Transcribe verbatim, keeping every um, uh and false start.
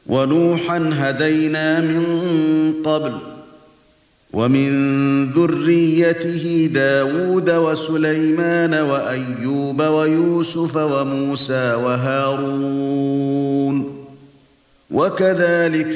وَنُوحًا هَدَيْنَا مِن قَبْلُ وَمِن ذُرِّيَّتِهِ دَاوُودَ وَسُلَيْمَانَ وَأَيُّوبَ وَيُوسُفَ وَمُوسَى وَهَارُونَ وَكَذَلِكَ